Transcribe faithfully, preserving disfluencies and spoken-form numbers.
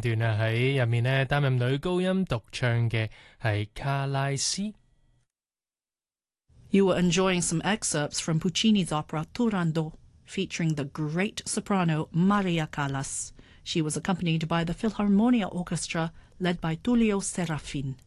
段啊，喺入面呢擔任女高音獨唱嘅係卡拉斯。 You were enjoying some excerpts from Puccini's opera Turandot, featuring the great soprano Maria Callas. She was accompanied by the Philharmonia Orchestra, led by Tullio Serafin.